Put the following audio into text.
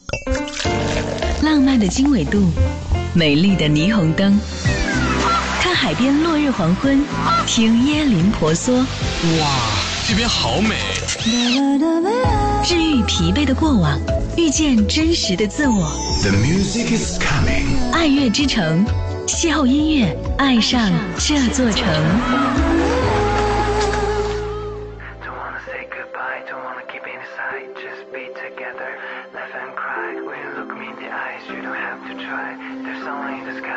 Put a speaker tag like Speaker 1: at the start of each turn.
Speaker 1: 浪漫的经纬度，美丽的霓虹灯，看海边落日黄昏，听椰林婆娑。
Speaker 2: 哇，这边好美！
Speaker 1: 治愈疲惫的过往，遇见真实的自我。
Speaker 3: The music is coming。
Speaker 1: 爱乐之城，邂逅音乐，爱上这座城。
Speaker 4: Just be together, laugh and cry. When you look me in the eyes, you don't have to try. There's only the sky.